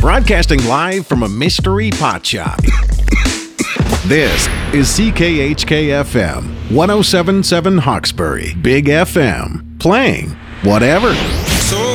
Broadcasting live from a mystery pot shop. This is CKHK-FM, 107.7 Hawkesbury, Big FM, playing whatever. So